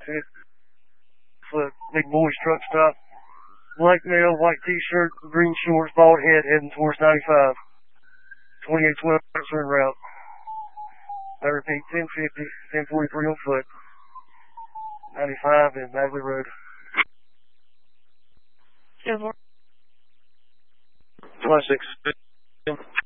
It's a big boys truck stop. Black male, white t-shirt, green shorts, bald head, heading towards 95. 2812 en route. I repeat, 1050, 1043 on foot. 95 and Bagley Road. 26.